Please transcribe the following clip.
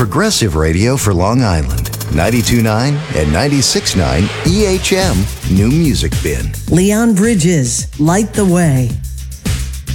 progressive radio for Long Island. 92.9 and 96.9 EHM New Music Bin. Leon Bridges, Light the Way.